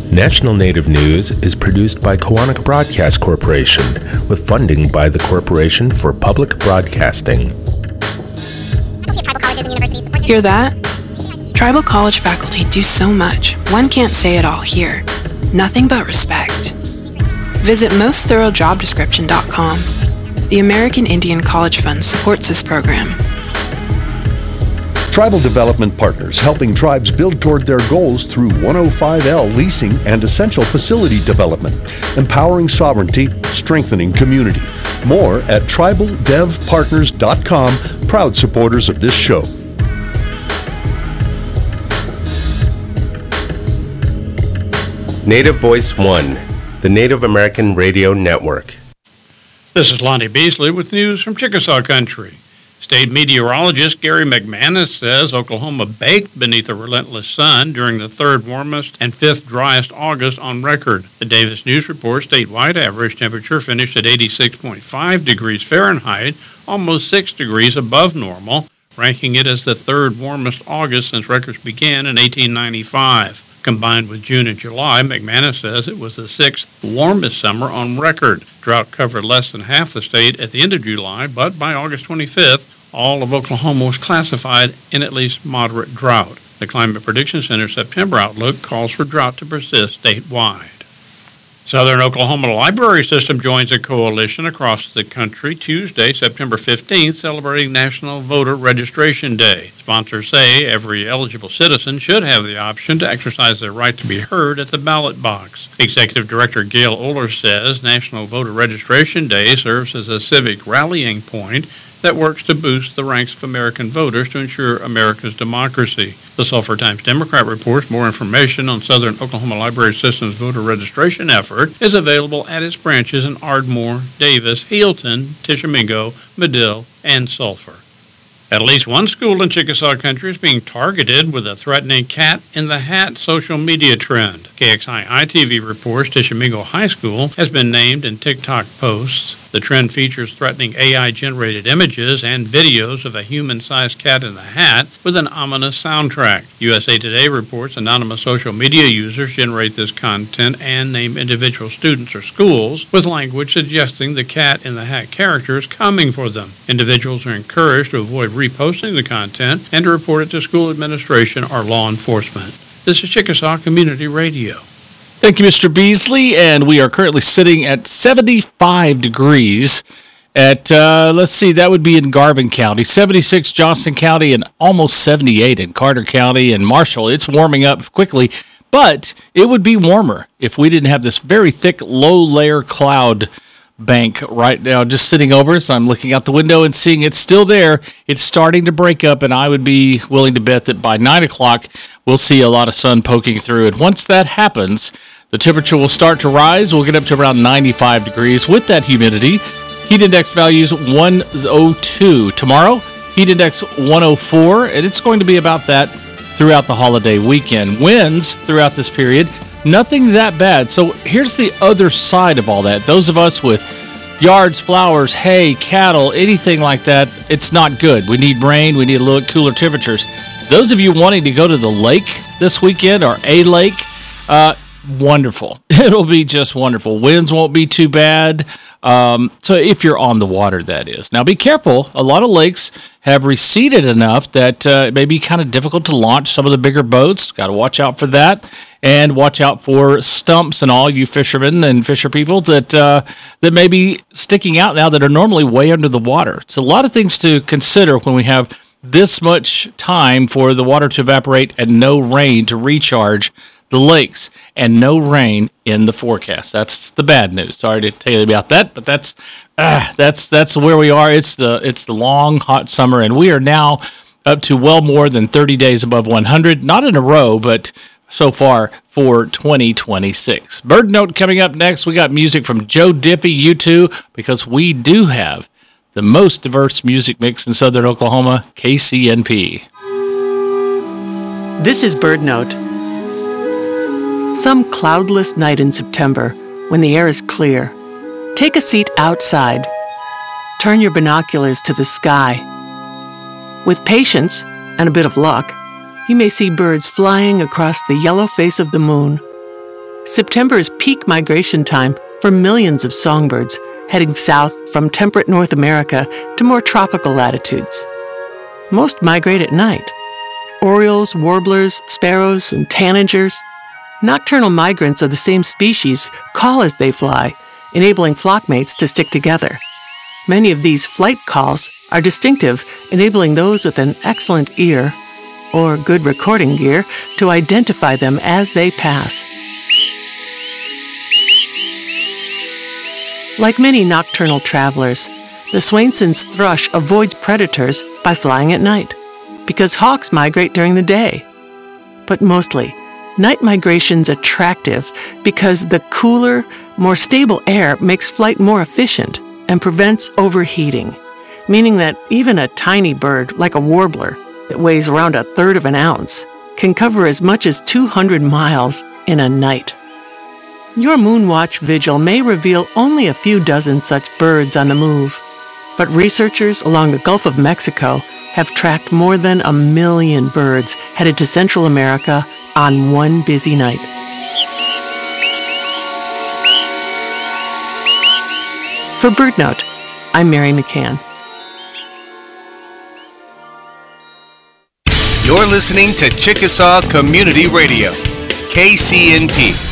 National Native News is produced by Koahnic Broadcast Corporation with funding by the Corporation for Public Broadcasting. Hear that? Tribal college faculty do so much, one can't say it all here. Nothing but respect. Visit mostthoroughdescription.com. The American Indian College Fund supports this program. Tribal Development Partners, helping tribes build toward their goals through 105L leasing and essential facility development, empowering sovereignty, strengthening community. More at tribaldevpartners.com, proud supporters of this show. Native Voice One, the Native American Radio Network. This is Lonnie Beasley with news from Chickasaw Country. State meteorologist Gary McManus says Oklahoma baked beneath a relentless sun during the third warmest and fifth driest August on record. The Davis News reports statewide average temperature finished at 86.5 degrees Fahrenheit, almost 6 degrees above normal, ranking it as the third warmest August since records began in 1895. Combined with June and July, McManus says it was the sixth warmest summer on record. Drought covered less than half the state at the end of July, but by August 25th, all of Oklahoma was classified in at least moderate drought. The Climate Prediction Center's September outlook calls for drought to persist statewide. Southern Oklahoma Library System joins a coalition across the country Tuesday, September 15th, celebrating National Voter Registration Day. Sponsors say every eligible citizen should have the option to exercise their right to be heard at the ballot box. Executive Director Gail Oler says National Voter Registration Day serves as a civic rallying point that works to boost the ranks of American voters to ensure America's democracy. The Sulphur Times Democrat reports more information on Southern Oklahoma Library System's voter registration effort is available at its branches in Ardmore, Davis, Healdton, Tishomingo, Medill, and Sulphur. At least one school in Chickasaw Country is being targeted with a threatening cat-in-the-hat social media trend. KXI-ITV reports Tishomingo High School has been named in TikTok posts. The trend features threatening AI-generated images and videos of a human-sized cat in the hat with an ominous soundtrack. USA Today reports anonymous social media users generate this content and name individual students or schools with language suggesting the cat in the hat character is coming for them. Individuals are encouraged to avoid reposting the content and to report it to school administration or law enforcement. This is Chickasaw Community Radio. Thank you, Mr. Beasley, and we are currently sitting at 75 degrees at, let's see, that would be in Garvin County, 76 Johnston County, and almost 78 in Carter County and Marshall. It's warming up quickly, but it would be warmer if we didn't have this very thick, low-layer cloud bank right now just sitting over us. I'm looking out the window and seeing it's still there. It's starting to break up, and I would be willing to bet that by 9 o'clock, we'll see a lot of sun poking through. And once that happens, the temperature will start to rise. We'll get up to around 95 degrees with that humidity. Heat index values 102. Tomorrow, heat index 104, and it's going to be about that throughout the holiday weekend. Winds throughout this period, nothing that bad. So here's the other side of all that. Those of us with yards, flowers, hay, cattle, anything like that, it's not good. We need rain. We need a little cooler temperatures. Those of you wanting to go to the lake this weekend or a lake, wonderful. It'll be just wonderful. Winds won't be too bad. So if you're on the water, that is. Now be careful. A lot of lakes have receded enough that it may be kind of difficult to launch some of the bigger boats. Got to watch out for that. And watch out for stumps and all you fishermen and fisher people that may be sticking out now that are normally way under the water. It's a lot of things to consider when we have this much time for the water to evaporate and no rain to recharge the lakes, and no rain in the forecast. That's the bad news. Sorry to tell you about that, but that's where we are. It's the long hot summer, and we are now up to well more than 30 days above 100. Not in a row, but so far for 2026. Bird Note coming up next. We got music from Joe Diffie, U2, because we do have the most diverse music mix in Southern Oklahoma, KCNP. This is Bird Note. Some cloudless night in September, when the air is clear, take a seat outside. Turn your binoculars to the sky. With patience and a bit of luck, you may see birds flying across the yellow face of the moon. September is peak migration time for millions of songbirds heading south from temperate North America to more tropical latitudes. Most migrate at night. Orioles, warblers, sparrows, and tanagers. Nocturnal migrants of the same species call as they fly, enabling flockmates to stick together. Many of these flight calls are distinctive, enabling those with an excellent ear or good recording gear to identify them as they pass. Like many nocturnal travelers, the Swainson's thrush avoids predators by flying at night, because hawks migrate during the day. But mostly, night migration's attractive because the cooler, more stable air makes flight more efficient and prevents overheating, meaning that even a tiny bird like a warbler that weighs around 1/3 of an ounce can cover as much as 200 miles in a night. Your Moonwatch vigil may reveal only a few dozen such birds on the move, but researchers along the Gulf of Mexico have tracked more than 1 million birds headed to Central America on one busy night. For BirdNote, I'm Mary McCann. You're listening to Chickasaw Community Radio, KCNP.